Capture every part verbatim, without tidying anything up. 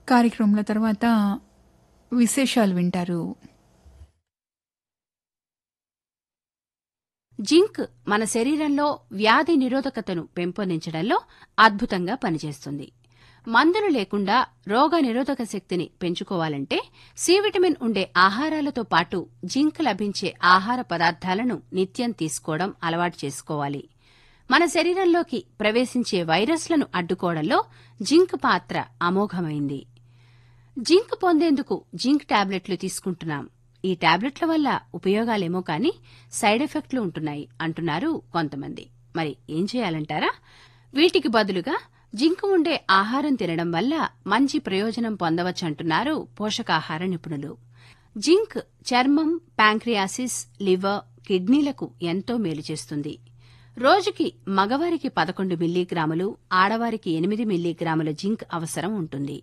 కార్యక్రమంలో తర్వాత విశేషాలు వింటారు. జింక్ మన శరీరంలో వ్యాధి నిరోధకతను పెంపొందించడంలో అద్భుతంగా పనిచేస్తుంది. మందులు లేకుండా రోగ నిరోధక శక్తిని పెంచుకోవాలంటే సి విటమిన్ ఉండే ఆహారాలతో పాటు జింక్ లభించే ఆహార పదార్థాలను నిత్యం తీసుకోవడం అలవాటు చేసుకోవాలి. మన శరీరంలోకి ప్రవేశించే వైరస్లను అడ్డుకోవడంలో జింక్ పాత్ర అమోఘమైంది. జింక్ పొందేందుకు జింక్ టాబ్లెట్లు తీసుకుంటున్నాం. ఈ టాబ్లెట్ల వల్ల ఉపయోగాలేమో కానీ సైడ్ ఎఫెక్ట్లు ఉంటున్నాయి అంటున్నారు కొంతమంది. మరి ఏం చేయాలంటారా? వీటికి బదులుగా జింక్ ఉండే ఆహారం తినడం వల్ల మంచి ప్రయోజనం పొందవచ్చంటున్నారు పోషకాహార నిపుణులు. జింక్ చర్మం, ప్యాంక్రియాసిస్, లివర్, కిడ్నీలకు ఎంతో మేలు చేస్తుంది. రోజుకి మగవారికి పదకొండు మిల్లీగ్రాములు, ఆడవారికి ఎనిమిది మిల్లీగ్రాముల జింక్ అవసరం ఉంటుంది.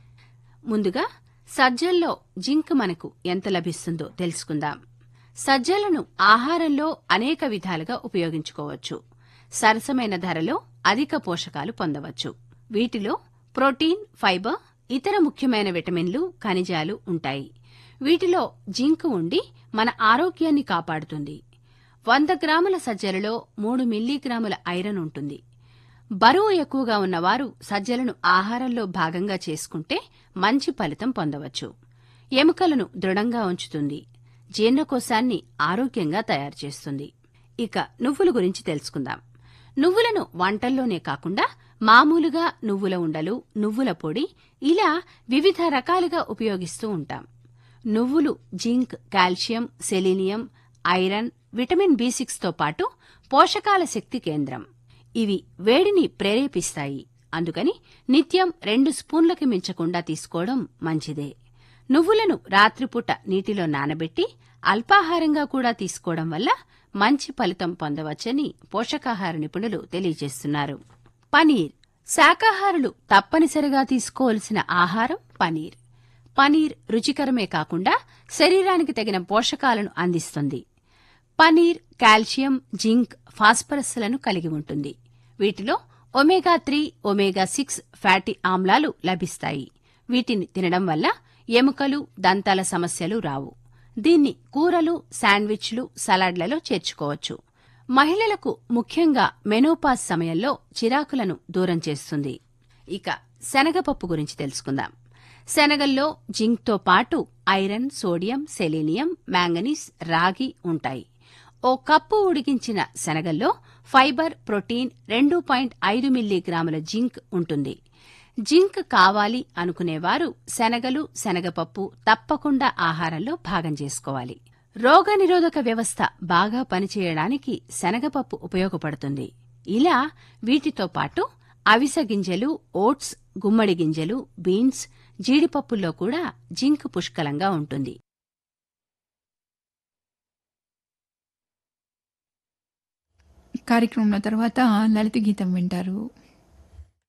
ముందుగా సజ్జల్లో జింక్ మనకు ఎంత లభిస్తుందో తెలుసుకుందాం. సజ్జలను ఆహారంలో అనేక విధాలుగా ఉపయోగించుకోవచ్చు. సరసమైన ధరలో అధిక పోషకాలు పొందవచ్చు. వీటిలో ప్రోటీన్, ఫైబర్, ఇతర ముఖ్యమైన విటమిన్లు, ఖనిజాలు ఉంటాయి. వీటిలో జింక్ ఉండి మన ఆరోగ్యాన్ని కాపాడుతుంది. వంద గ్రాముల సజ్జలలో మూడు మిల్లీగ్రాముల ఐరన్ ఉంటుంది. బరువు ఎక్కువగా ఉన్నవారు సజ్జలను ఆహారంలో భాగంగా చేసుకుంటే మంచి ఫలితం పొందవచ్చు. ఎముకలను దృఢంగా ఉంచుతుంది. జీర్ణకోశాన్ని ఆరోగ్యంగా తయారు చేస్తుంది. ఇక నువ్వుల గురించి తెలుసుకుందాం. నువ్వులను వంటల్లోనే కాకుండా మామూలుగా నువ్వుల ఉండలు, నువ్వుల పొడి ఇలా వివిధ రకాలుగా ఉపయోగిస్తూ ఉంటాం. నువ్వులు zinc, calcium, selenium, iron, vitamin B six తో పాటు పోషకాల శక్తి కేంద్రం. ఇవి వేడిని ప్రేరేపిస్తాయి. అందుకని నిత్యం రెండు స్పూన్లకి మించకుండా తీసుకోవడం మంచిదే. నువ్వులను రాత్రిపూట నీటిలో నానబెట్టి అల్పాహారంగా కూడా తీసుకోవడం వల్ల మంచి ఫలితం పొందవచ్చని పోషకాహార నిపుణులు తెలియజేస్తున్నారు. పనీర్ శాకాహారులు తప్పనిసరిగా తీసుకోవలసిన ఆహారం పనీర్. పనీర్ రుచికరమే కాకుండా శరీరానికి తగిన పోషకాలను అందిస్తుంది. పనీర్ కాల్షియం, జింక్, ఫాస్ఫరస్లను కలిగి ఉంటుంది. వీటిలో omega three, omega six fatty ఆమ్లాలు లభిస్తాయి. వీటిని తినడం వల్ల ఎముకలు, దంతాల సమస్యలు రావు. దీన్ని కూరలు, శాండ్విచ్లు, సలాడ్లలో చేర్చుకోవచ్చు. మహిళలకు ముఖ్యంగా మెనోపాజ్ సమయంలో చిరాకులను దూరం చేస్తుంది. ఇక శనగపప్పు గురించి తెలుసుకుందాం. శనగల్లో జింక్తో పాటు ఐరన్, సోడియం, సెలీనియం, మ్యాంగనీస్, రాగి ఉంటాయి. ఓ కప్పు ఉడికించిన శనగల్లో ఫైబర్, ప్రోటీన్, రెండు పాయింట్ ఐదు మిల్లీగ్రాముల జింక్ ఉంటుంది. జింక్ కావాలి అనుకునేవారు శనగలు, శనగపప్పు తప్పకుండా ఆహారంలో భాగం చేసుకోవాలి. రోగనిరోధక వ్యవస్థ బాగా పనిచేయడానికి శనగపప్పు ఉపయోగపడుతుంది. ఇలా వీటితో పాటు అవిసె గింజలు, ఓట్స్, గుమ్మడి గింజలు, బీన్స్, జీడిపప్పుల్లో కూడా జింక్ పుష్కలంగా ఉంటుంది. కార్యక్రమంలో తర్వాత లలిత గీతం వింటారు.